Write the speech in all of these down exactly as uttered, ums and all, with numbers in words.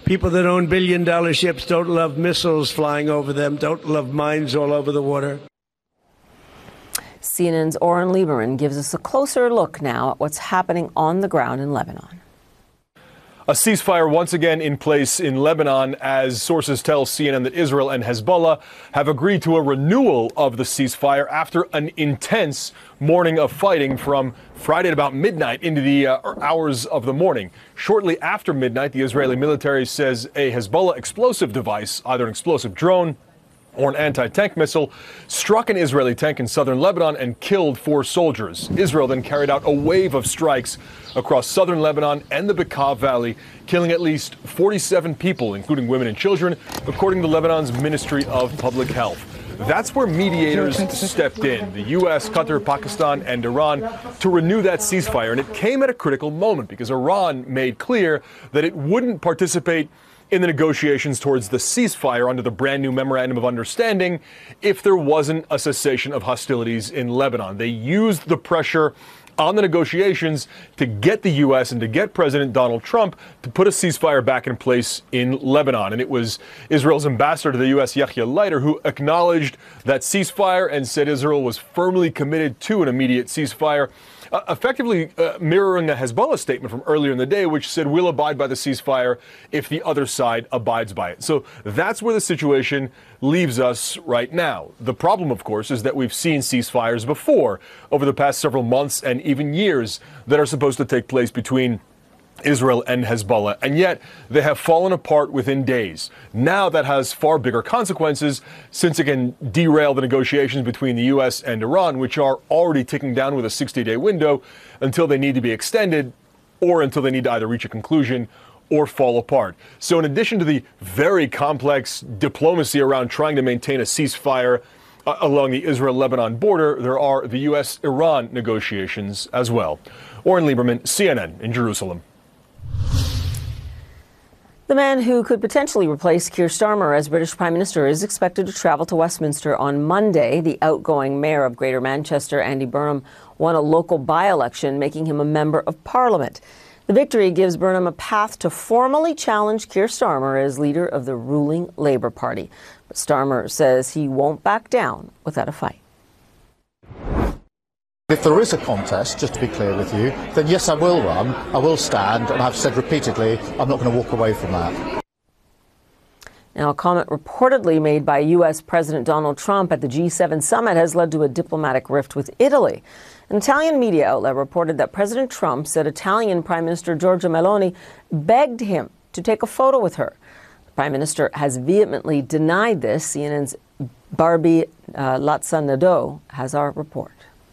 People that own billion-dollar ships don't love missiles flying over them, don't love mines all over the water. C N N's Oren Lieberman gives us a closer look now at what's happening on the ground in Lebanon. A ceasefire once again in place in Lebanon as sources tell C N N that Israel and Hezbollah have agreed to a renewal of the ceasefire after an intense morning of fighting from Friday at about midnight into the uh, hours of the morning. Shortly after midnight, the Israeli military says a Hezbollah explosive device, either an explosive drone or an anti-tank missile, struck an Israeli tank in southern Lebanon and killed four soldiers. Israel then carried out a wave of strikes across southern Lebanon and the Bekaa Valley, killing at least forty-seven people, including women and children, according to Lebanon's Ministry of Public Health. That's where mediators stepped in, the U S, Qatar, Pakistan, and Iran, to renew that ceasefire. And it came at a critical moment because Iran made clear that it wouldn't participate in the negotiations towards the ceasefire under the brand new Memorandum of Understanding if there wasn't a cessation of hostilities in Lebanon. They used the pressure on the negotiations to get the U S and to get President Donald Trump to put a ceasefire back in place in Lebanon. And it was Israel's ambassador to the U S, Yahya Leiter, who acknowledged that ceasefire and said Israel was firmly committed to an immediate ceasefire. Uh, effectively uh, mirroring a Hezbollah statement from earlier in the day, which said we'll abide by the ceasefire if the other side abides by it. So that's where the situation leaves us right now. The problem, of course, is that we've seen ceasefires before over the past several months and even years that are supposed to take place between Israel and Hezbollah, and yet they have fallen apart within days. Now that has far bigger consequences since it can derail the negotiations between the U S and Iran, which are already ticking down with a sixty-day window until they need to be extended or until they need to either reach a conclusion or fall apart. So in addition to the very complex diplomacy around trying to maintain a ceasefire uh, along the Israel-Lebanon border, there are the U S Iran negotiations as well. Oren Lieberman, C N N in Jerusalem. The man who could potentially replace Keir Starmer as British Prime Minister is expected to travel to Westminster on Monday. The outgoing mayor of Greater Manchester, Andy Burnham, won a local by-election, making him a member of Parliament. The victory gives Burnham a path to formally challenge Keir Starmer as leader of the ruling Labour Party. But Starmer says he won't back down without a fight. If there is a contest, just to be clear with you, then yes, I will run, I will stand, and I've said repeatedly I'm not going to walk away from that. Now, a comment reportedly made by U S President Donald Trump at the G seven summit has led to a diplomatic rift with Italy. An Italian media outlet reported that President Trump said Italian Prime Minister Giorgia Meloni begged him to take a photo with her. The Prime Minister has vehemently denied this. C N N's Barbie uh, Lazzanado has our report.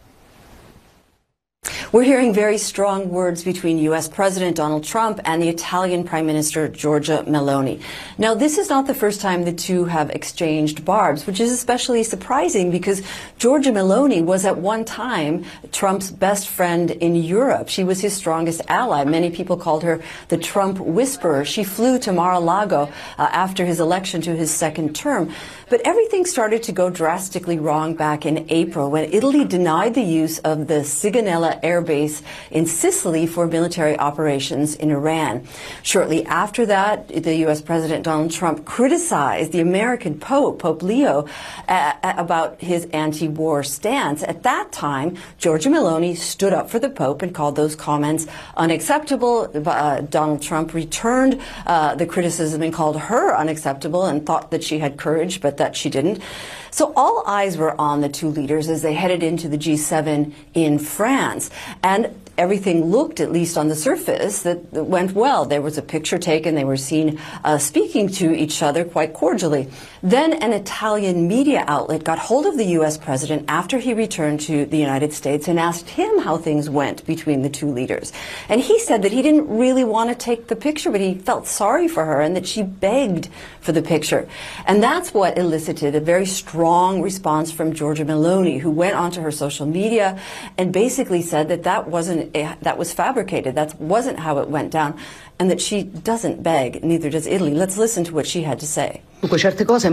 We're hearing very strong words between U S President Donald Trump and the Italian Prime Minister Giorgia Meloni. Now, this is not the first time the two have exchanged barbs, which is especially surprising because Giorgia Meloni was at one time Trump's best friend in Europe. She was his strongest ally. Many people called her the Trump whisperer. She flew to Mar-a-Lago uh, after his election to his second term. But everything started to go drastically wrong back in April when Italy denied the use of the Sigonella air base in Sicily for military operations in Iran. Shortly after that, the U S President Donald Trump criticized the American Pope, Pope Leo, uh, about his anti-war stance. At that time, Giorgia Meloni stood up for the Pope and called those comments unacceptable. Uh, Donald Trump returned uh, the criticism and called her unacceptable and thought that she had courage, but that she didn't. So all eyes were on the two leaders as they headed into the G seven in France. And everything looked, at least on the surface, that went well. There was a picture taken. They were seen uh, speaking to each other quite cordially. Then an Italian media outlet got hold of the U S president after he returned to the United States and asked him how things went between the two leaders. And he said that he didn't really want to take the picture, but he felt sorry for her and that she begged for the picture. And that's what elicited a very strong response from Giorgia Meloni, who went onto her social media and basically said that that wasn't that was fabricated. That wasn't how it went down, and that she doesn't beg, neither does Italy. Let's listen to what she had to say.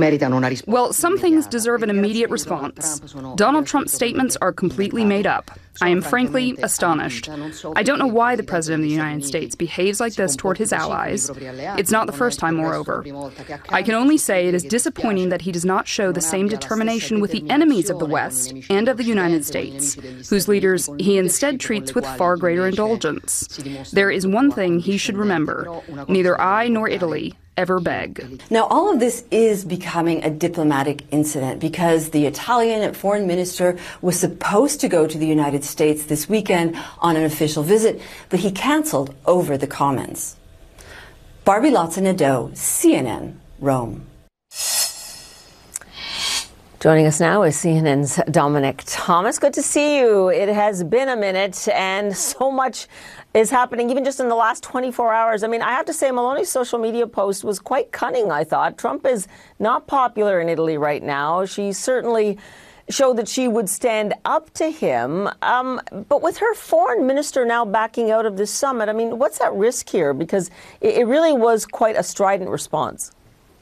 Well, some things deserve an immediate response. Donald Trump's statements are completely made up. I am frankly astonished. I don't know why the President of the United States behaves like this toward his allies. It's not the first time, moreover. I can only say it is disappointing that he does not show the same determination with the enemies of the West and of the United States, whose leaders he instead treats with far greater indulgence. There is one thing he should remember. Neither I nor Italy ever beg. Now, all of this is becoming a diplomatic incident because the Italian foreign minister was supposed to go to the United States this weekend on an official visit, but he canceled over the comments. Barbie Lotza-Nadeau, C N N, Rome. Joining us now is C N N's Dominic Thomas. Good to see you. It has been a minute, and so much is happening, even just in the last twenty-four hours. I mean, I have to say, Meloni's social media post was quite cunning, I thought. Trump is not popular in Italy right now. She certainly showed that she would stand up to him. Um, but with her foreign minister now backing out of this summit, I mean, what's at risk here? Because it, it really was quite a strident response.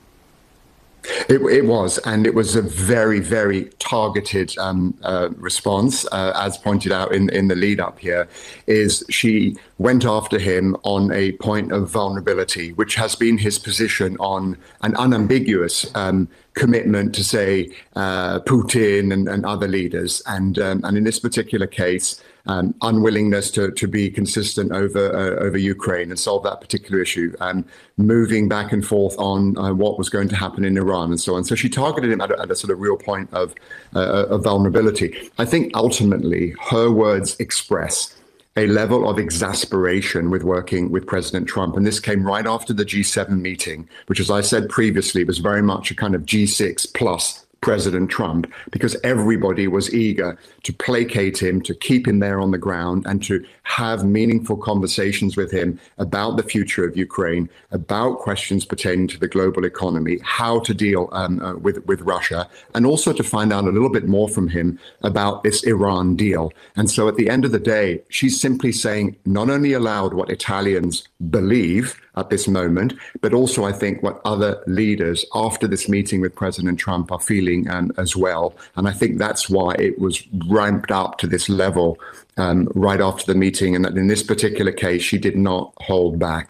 It, it was, and it was a very, very targeted um, uh, response, uh, as pointed out in, in the lead up here, is she went after him on a point of vulnerability, which has been his position on an unambiguous um, commitment to, say, uh, Putin and, and other leaders. And, um, and in this particular case, Um, unwillingness to, to be consistent over uh, over Ukraine and solve that particular issue, and moving back and forth on uh, what was going to happen in Iran and so on. So she targeted him at a, at a sort of real point of, uh, of vulnerability. I think ultimately her words express a level of exasperation with working with President Trump. And this came right after the G seven meeting, which, as I said previously, was very much a kind of G six plus President Trump, because everybody was eager to placate him, to keep him there on the ground, and to have meaningful conversations with him about the future of Ukraine, about questions pertaining to the global economy, how to deal um, uh, with, with Russia, and also to find out a little bit more from him about this Iran deal. And so at the end of the day, she's simply saying not only aloud what Italians believe at this moment, but also I think what other leaders after this meeting with President Trump are feeling um, as well. And I think that's why it was ramped up to this level um, right after the meeting. And that in this particular case, she did not hold back.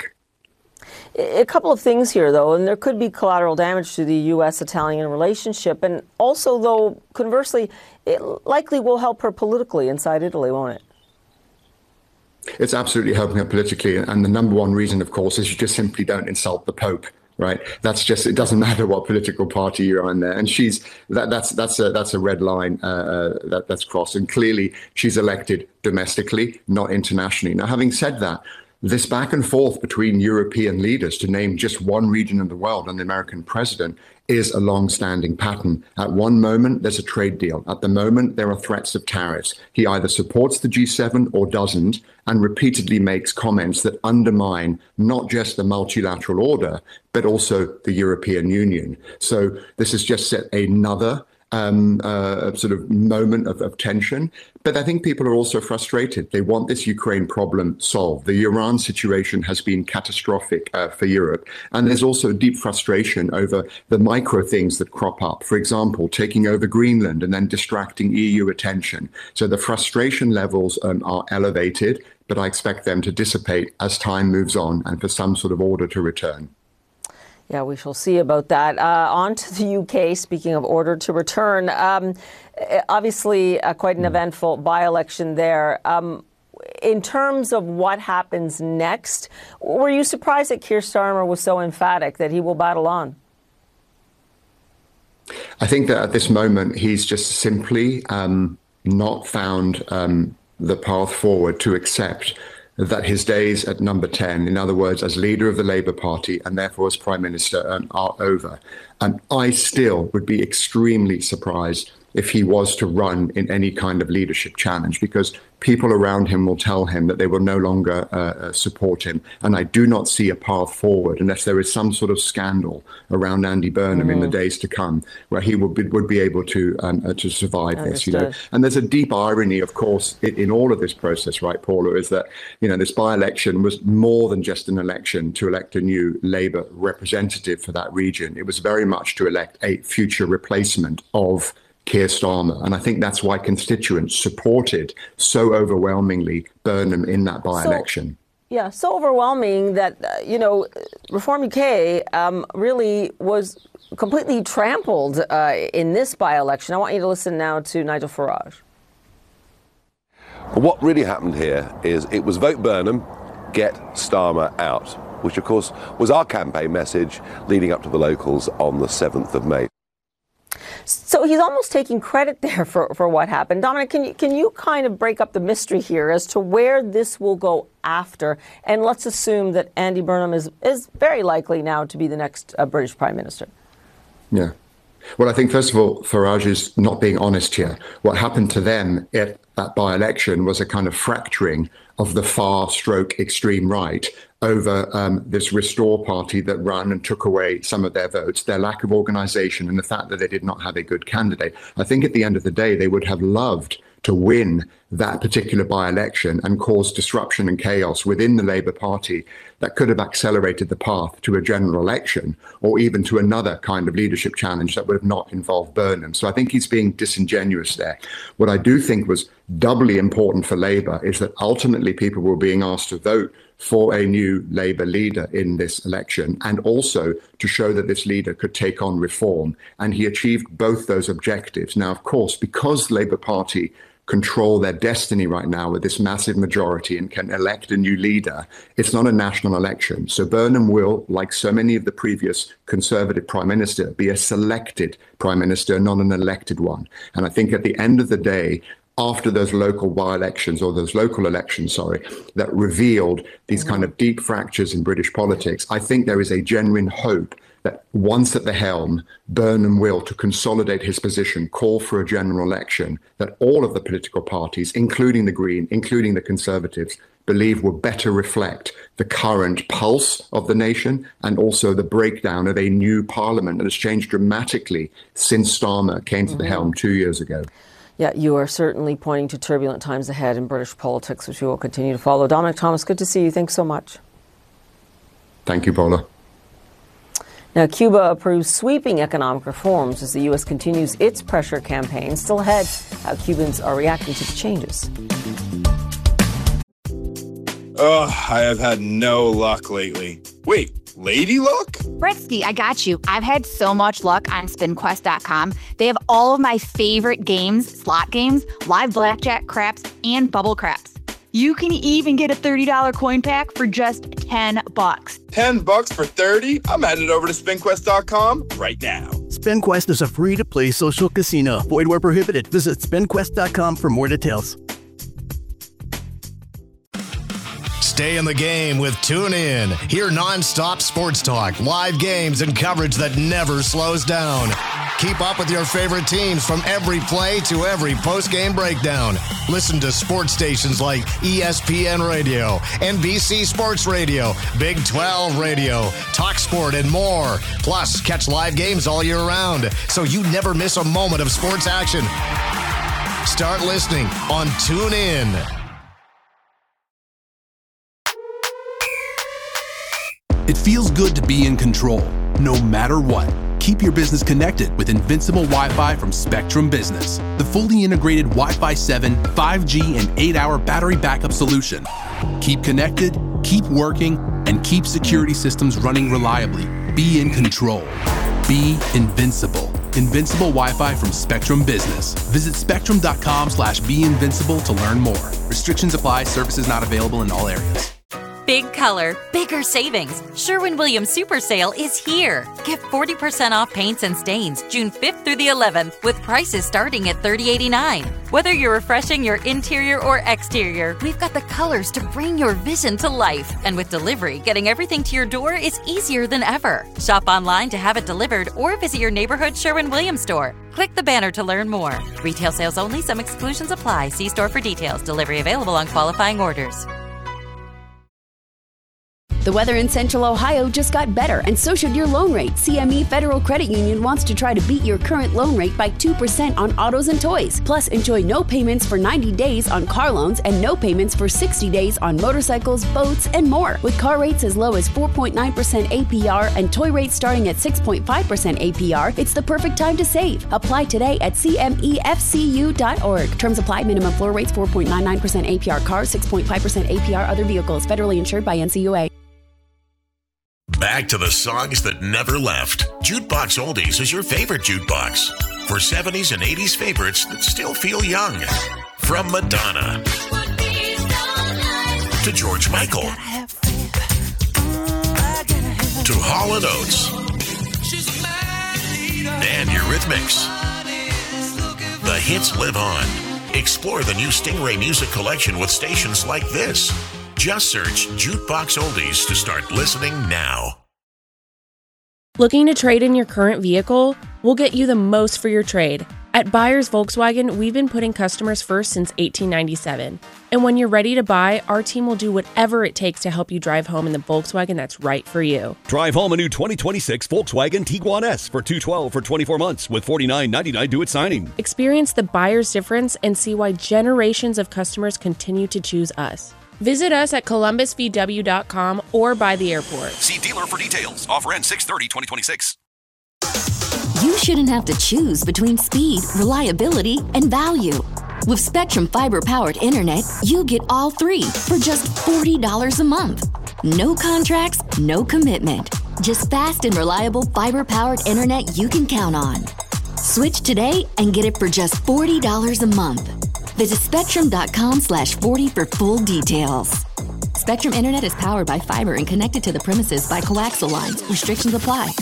A couple of things here, though, and there could be collateral damage to the U S Italian relationship. And also, though, conversely, it likely will help her politically inside Italy, won't it? It's absolutely helping her politically. And the number one reason, of course, is you just simply don't insult the Pope. Right. That's just, it doesn't matter what political party you're on there. And she's that that's that's a that's a red line uh, uh, that that's crossed. And clearly she's elected domestically, not internationally. Now, having said that, this back and forth between European leaders to name just one region of the world and the American president is a long-standing pattern. At one moment, there's a trade deal. At the moment, there are threats of tariffs. He either supports the G seven or doesn't, and repeatedly makes comments that undermine not just the multilateral order, but also the European Union. So this has just set another Um, uh, sort of moment of, of tension. But I think people are also frustrated. They want this Ukraine problem solved. The Iran situation has been catastrophic uh, for Europe. And there's also deep frustration over the micro things that crop up. For example, taking over Greenland and then distracting E U attention. So the frustration levels um, are elevated, but I expect them to dissipate as time moves on and for some sort of order to return. Yeah, we shall see about that. Uh, on to the U K, speaking of order to return. Um, obviously, uh, quite an eventful by-election there. Um, in terms of what happens next, were you surprised that Keir Starmer was so emphatic that he will battle on? I think that at this moment, he's just simply um, not found um, the path forward to accept that his days at number ten, in other words, as leader of the Labour Party and therefore as Prime Minister, um, are over. And I still would be extremely surprised if he was to run in any kind of leadership challenge, because people around him will tell him that they will no longer uh, uh, support him. And I do not see a path forward unless there is some sort of scandal around Andy Burnham mm. in the days to come, where he would be, would be able to um, uh, to survive Understood. this. You know, and there's a deep irony, of course, in, in all of this process, right, Paula, is that you know this by-election was more than just an election to elect a new Labour representative for that region. It was very much to elect a future replacement of Keir Starmer. And I think that's why constituents supported so overwhelmingly Burnham in that by-election. So, yeah, so overwhelming that, uh, you know, Reform U K um, really was completely trampled uh, in this by-election. I want you to listen now to Nigel Farage. What really happened here is it was vote Burnham, get Starmer out, which of course was our campaign message leading up to the locals on the seventh of May. So he's almost taking credit there for, for what happened. Dominic, can you, can you kind of break up the mystery here as to where this will go after? And let's assume that Andy Burnham is, is very likely now to be the next uh, British Prime Minister. Yeah. Well, I think, first of all, Farage is not being honest here. What happened to them at that by-election was a kind of fracturing of the far stroke extreme right over um, this Restore party that ran and took away some of their votes, their lack of organisation and the fact that they did not have a good candidate. I think at the end of the day, they would have loved to win that particular by-election and cause disruption and chaos within the Labour Party that could have accelerated the path to a general election or even to another kind of leadership challenge that would have not involved Burnham. So I think he's being disingenuous there. What I do think was doubly important for Labour is that ultimately people were being asked to vote for a new Labour leader in this election, and also to show that this leader could take on reform. And he achieved both those objectives. Now, of course, because the Labour Party control their destiny right now with this massive majority and can elect a new leader, it's not a national election. So Burnham will, like so many of the previous Conservative Prime Minister, be a selected Prime Minister, not an elected one. And I think at the end of the day, after those local by-elections, or those local elections, sorry, that revealed these kind of deep fractures in British politics, I think there is a genuine hope that once at the helm, Burnham will, to consolidate his position, call for a general election that all of the political parties, including the Green, including the Conservatives, believe will better reflect the current pulse of the nation and also the breakdown of a new parliament that has changed dramatically since Starmer came to the Mm-hmm. helm two years ago. Yeah, you are certainly pointing to turbulent times ahead in British politics, which we will continue to follow. Dominic Thomas, good to see you. Thanks so much. Thank you, Paula. Now, Cuba approves sweeping economic reforms as the U S continues its pressure campaign. Still ahead, how Cubans are reacting to the changes. Ugh, I have had no luck lately. Wait, lady luck? Britsky, I got you. I've had so much luck on spin quest dot com. They have all of my favorite games, slot games, live blackjack, craps, and bubble craps. You can even get a thirty dollars coin pack for just ten bucks. ten bucks for thirty? I'm headed over to spin quest dot com right now. SpinQuest is a free-to-play social casino. Void where prohibited. Visit spin quest dot com for more details. Stay in the game with TuneIn. Hear non-stop sports talk, live games, and coverage that never slows down. Keep up with your favorite teams from every play to every post-game breakdown. Listen to sports stations like E S P N Radio, N B C Sports Radio, Big twelve Radio, TalkSport, and more. Plus, catch live games all year round, so you never miss a moment of sports action. Start listening on TuneIn. It feels good to be in control, no matter what. Keep your business connected with Invincible Wi-Fi from Spectrum Business, the fully integrated Wi-Fi seven, five G, and eight hour battery backup solution. Keep connected, keep working, and keep security systems running reliably. Be in control. Be invincible. Invincible Wi-Fi from Spectrum Business. Visit spectrum dot com slash be invincible to learn more. Restrictions apply. Services not available in all areas. Big color, bigger savings. Sherwin-Williams Super Sale is here. Get forty percent off paints and stains June fifth through the eleventh with prices starting at thirty eighty-nine. Whether you're refreshing your interior or exterior, we've got the colors to bring your vision to life. And with delivery, getting everything to your door is easier than ever. Shop online to have it delivered or visit your neighborhood Sherwin-Williams store. Click the banner to learn more. Retail sales only. Some exclusions apply. See store for details. Delivery available on qualifying orders. The weather in Central Ohio just got better, and so should your loan rate. C M E Federal Credit Union wants to try to beat your current loan rate by two percent on autos and toys. Plus, enjoy no payments for ninety days on car loans and no payments for sixty days on motorcycles, boats, and more. With car rates as low as four point nine percent A P R and toy rates starting at six point five percent A P R, it's the perfect time to save. Apply today at C M E F C U dot org. Terms apply. Minimum floor rates four point nine nine percent A P R cars, six point five percent A P R other vehicles. Federally insured by N C U A. Back to the songs that never left. Jukebox Oldies is your favorite jukebox. For seventies and eighties favorites that still feel young. From Madonna to George Michael to Hall and Oates and Eurythmics. The hits live on. Explore the new Stingray Music Collection with stations like this. Just search Jukebox Oldies to start listening now. Looking to trade in your current vehicle? We'll get you the most for your trade. At Buyers Volkswagen, we've been putting customers first since eighteen ninety-seven. And when you're ready to buy, our team will do whatever it takes to help you drive home in the Volkswagen that's right for you. Drive home a new twenty twenty-six Volkswagen Tiguan S for two hundred twelve dollars for twenty-four months with forty-nine ninety-nine due at signing. Experience the buyer's difference and see why generations of customers continue to choose us. Visit us at columbus v w dot com or by the airport. See dealer for details. Offer ends six thirty twenty twenty-six. You shouldn't have to choose between speed, reliability, and value. With Spectrum Fiber-powered internet, you get all three for just forty dollars a month. No contracts, no commitment. Just fast and reliable fiber-powered internet you can count on. Switch today and get it for just forty dollars a month. Visit spectrum.com slash 40 for full details. Spectrum Internet is powered by fiber and connected to the premises by coaxial lines. Restrictions apply.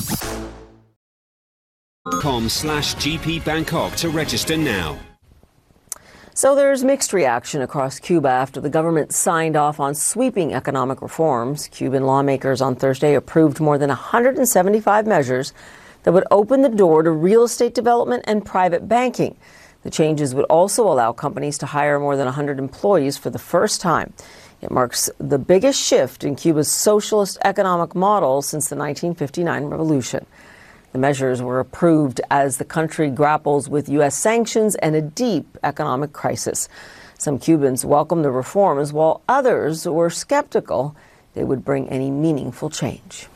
com slash GP Bangkok to register now. So there's mixed reaction across Cuba after the government signed off on sweeping economic reforms. Cuban lawmakers on Thursday approved more than one hundred seventy-five measures that would open the door to real estate development and private banking. The changes would also allow companies to hire more than one hundred employees for the first time. It marks the biggest shift in Cuba's socialist economic model since the nineteen fifty-nine revolution. The measures were approved as the country grapples with U S sanctions and a deep economic crisis. Some Cubans welcomed the reforms, while others were skeptical they would bring any meaningful change.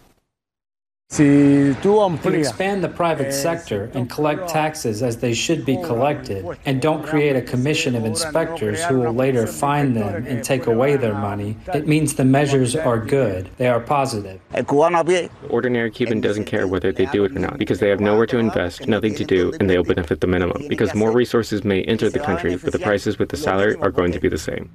To expand the private sector and collect taxes as they should be collected, and don't create a commission of inspectors who will later fine them and take away their money, it means the measures are good. They are positive. The ordinary Cuban doesn't care whether they do it or not, because they have nowhere to invest, nothing to do, and they'll benefit the minimum. Because more resources may enter the country, but the prices with the salary are going to be the same.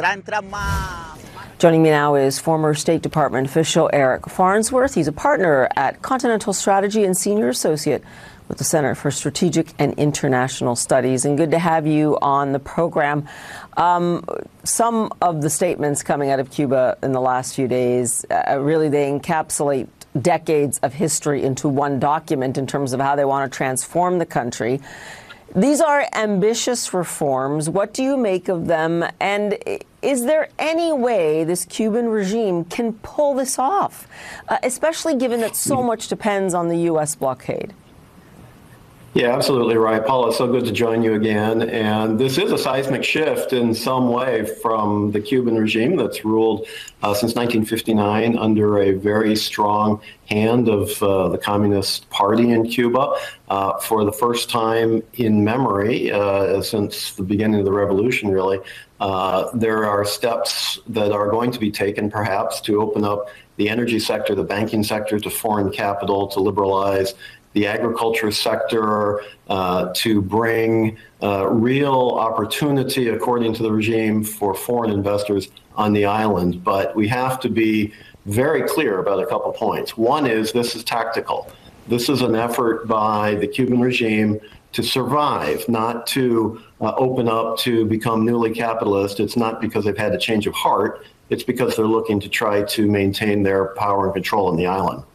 Joining me now is former State Department official Eric Farnsworth. He's a partner at Continental Strategy and senior associate with the Center for Strategic and International Studies. And good to have you on the program. Um, some of the statements coming out of Cuba in the last few days, uh, really they encapsulate decades of history into one document in terms of how they want to transform the country. These are ambitious reforms. What do you make of them? And is there any way this Cuban regime can pull this off, uh, especially given that so much depends on the U S blockade? Yeah, absolutely right. Paula, it's so good to join you again. And this is a seismic shift in some way from the Cuban regime that's ruled uh, since nineteen fifty-nine under a very strong hand of uh, the Communist Party in Cuba. Uh, for the first time in memory, uh, since the beginning of the revolution, really, uh, there are steps that are going to be taken, perhaps, to open up the energy sector, the banking sector to foreign capital, to liberalize the agriculture sector, uh, to bring uh, real opportunity, according to the regime, for foreign investors on the island. But we have to be very clear about a couple points. One is this is tactical. This is an effort by the Cuban regime to survive, not to uh, open up to become newly capitalist. It's not because they've had a change of heart. It's because they're looking to try to maintain their power and control on the island.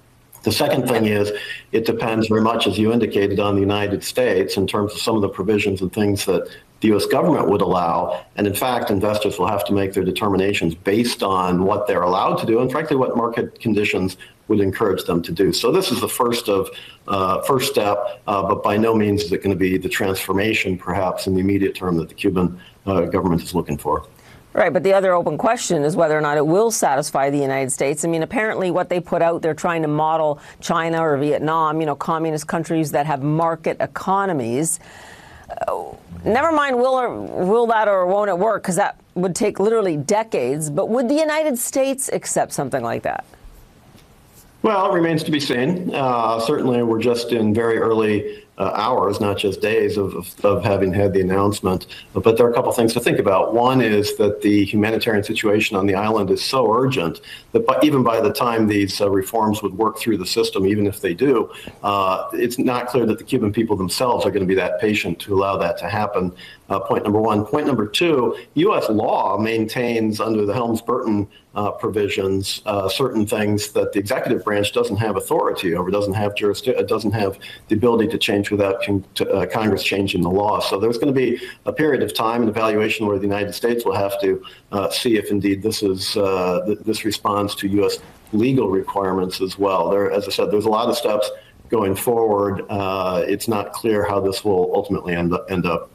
The second thing is it depends very much, as you indicated, on the United States in terms of some of the provisions and things that the U S government would allow. And in fact, investors will have to make their determinations based on what they're allowed to do and frankly, what market conditions would encourage them to do. So this is the first of uh, first step, uh, but by no means is it going to be the transformation, perhaps in the immediate term, that the Cuban uh, government is looking for. Right, but the other open question is whether or not it will satisfy the United States. I mean, apparently what they put out, they're trying to model China or Vietnam, you know, communist countries that have market economies. Uh, never mind will or will that or won't it work, because that would take literally decades. But would the United States accept something like that? Well, it remains to be seen. Uh, certainly, we're just in very early uh, hours, not just days, of, of, of having had the announcement. But there are a couple things to think about. One is that the humanitarian situation on the island is so urgent that by, even by the time these uh, reforms would work through the system, even if they do, uh, it's not clear that the Cuban people themselves are going to be that patient to allow that to happen. Uh, point number one. Point number two, U S law maintains under the Helms-Burton uh, provisions uh, certain things that the executive branch doesn't have authority over, doesn't have jurisdiction, doesn't have the ability to change without con- to, uh, Congress changing the law. So there's going to be a period of time and evaluation where the United States will have to uh, see if indeed this is uh, th- this responds to U S legal requirements as well. There, as I said, there's a lot of steps going forward. Uh, it's not clear how this will ultimately end up. End up.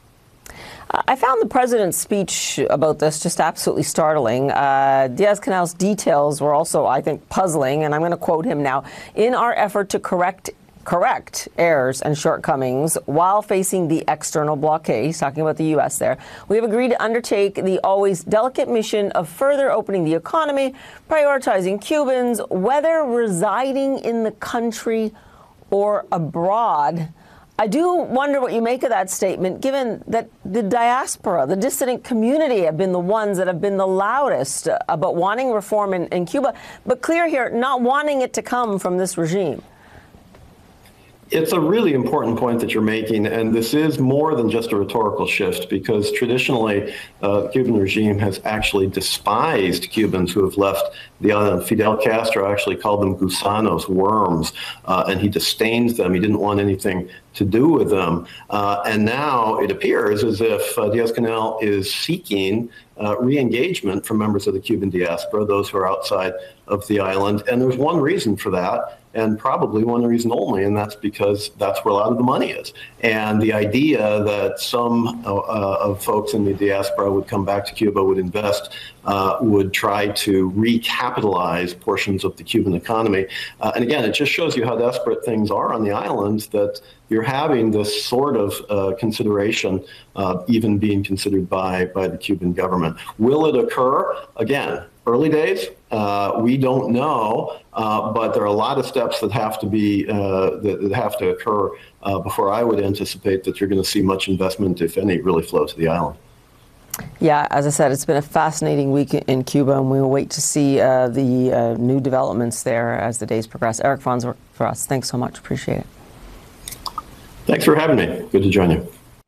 I found the president's speech about this just absolutely startling. Uh, Diaz-Canal's details were also, I think, puzzling, and I'm going to quote him now. In our effort to correct correct errors and shortcomings while facing the external blockade, he's talking about the U S there, we have agreed to undertake the always delicate mission of further opening the economy, prioritizing Cubans, whether residing in the country or abroad. I do wonder what you make of that statement, given that the diaspora, the dissident community, have been the ones that have been the loudest about wanting reform in, in Cuba, but clear here, not wanting it to come from this regime. It's a really important point that you're making, and this is more than just a rhetorical shift, because traditionally uh, the Cuban regime has actually despised Cubans who have left the island. Fidel Castro actually called them gusanos, worms, uh, and he disdained them. He didn't want anything to do with them. Uh, and now it appears as if uh, Diaz-Canal is seeking uh, re-engagement from members of the Cuban diaspora, those who are outside of the island. And there's one reason for that, and probably one reason only, and that's because that's where a lot of the money is. And the idea that some uh, of folks in the diaspora would come back to Cuba, would invest, uh, would try to recapitalize portions of the Cuban economy. Uh, and again, it just shows you how desperate things are on the island, that you're having this sort of uh, consideration, uh, even being considered by, by the Cuban government. Will it occur? Again, early days, uh, we don't know, uh, but there are a lot of steps that have to be uh, that, that have to occur uh, before I would anticipate that you're going to see much investment, if any, really flow to the island. Yeah, as I said, it's been a fascinating week in Cuba, and we will wait to see uh, the uh, new developments there as the days progress. Eric Farnsworth for us. Thanks so much. Appreciate it. Thanks for having me. Good to join you.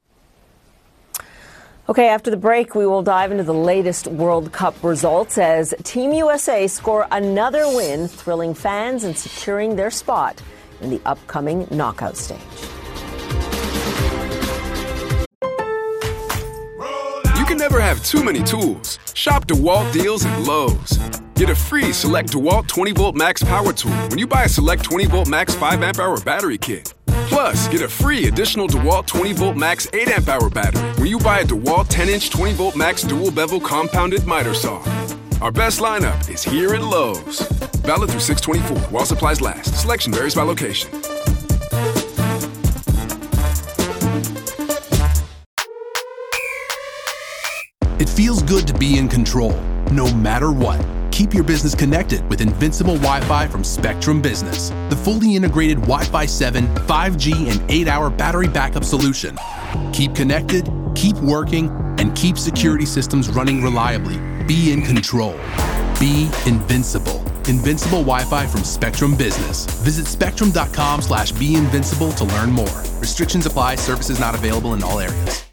Okay, after the break, we will dive into the latest World Cup results as Team U S A score another win, thrilling fans and securing their spot in the upcoming knockout stage. You can never have too many tools. Shop DeWalt deals at Lowe's. Get a free Select DeWalt twenty volt Max Power Tool when you buy a Select twenty volt Max five amp hour battery kit. Plus, get a free additional DeWalt twenty volt Max eight amp hour battery when you buy a DeWalt ten inch twenty volt Max dual bevel compounded miter saw. Our best lineup is here at Lowe's. Valid through six twenty-four while supplies last. Selection varies by location. It feels good to be in control, no matter what. Keep your business connected with Invincible Wi-Fi from Spectrum Business, the fully integrated Wi-Fi seven, five G, and eight hour battery backup solution. Keep connected, keep working, and keep security systems running reliably. Be in control. Be invincible. Invincible Wi-Fi from Spectrum Business. Visit spectrum.com slash be invincible to learn more. Restrictions apply. Services not available in all areas.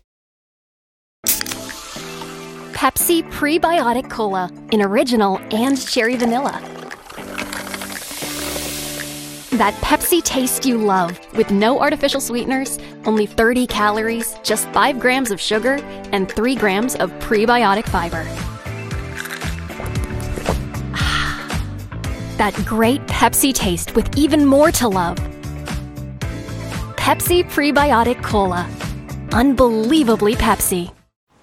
Pepsi Prebiotic Cola in original and cherry vanilla. That Pepsi taste you love, with no artificial sweeteners, only thirty calories, just five grams of sugar, and three grams of prebiotic fiber. That great Pepsi taste with even more to love. Pepsi Prebiotic Cola. Unbelievably Pepsi.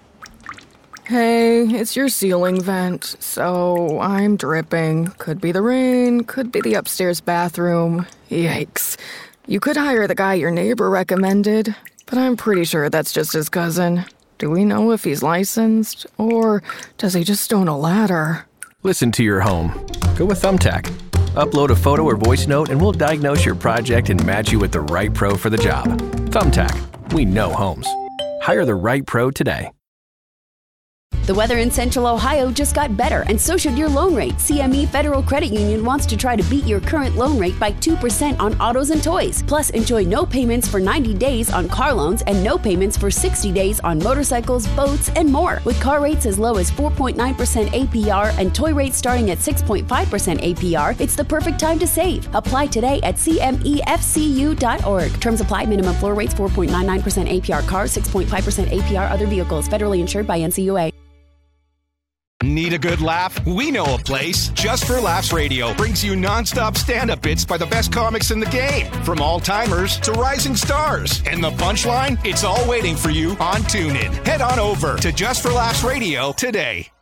Hey, it's your ceiling vent, so I'm dripping. Could be the rain, could be the upstairs bathroom. Yikes. You could hire the guy your neighbor recommended, but I'm pretty sure that's just his cousin. Do we know if he's licensed, or does he just own a ladder? Listen to your home. Go with Thumbtack. Upload a photo or voice note and we'll diagnose your project and match you with the right pro for the job. Thumbtack. We know homes. Hire the right pro today. The weather in Central Ohio just got better, and so should your loan rate. C M E Federal Credit Union wants to try to beat your current loan rate by two percent on autos and toys. Plus, enjoy no payments for ninety days on car loans and no payments for sixty days on motorcycles, boats, and more. With car rates as low as four point nine percent A P R and toy rates starting at six point five percent A P R, it's the perfect time to save. Apply today at C M E F C U dot org. Terms apply. Minimum floor rates four point nine nine percent A P R cars, six point five percent A P R other vehicles. Federally insured by N C U A. Need a good laugh? We know a place. Just for Laughs Radio brings you non-stop stand-up bits by the best comics in the game, from all-timers to rising stars. And the punchline? It's all waiting for you on TuneIn. Head on over to Just for Laughs Radio today.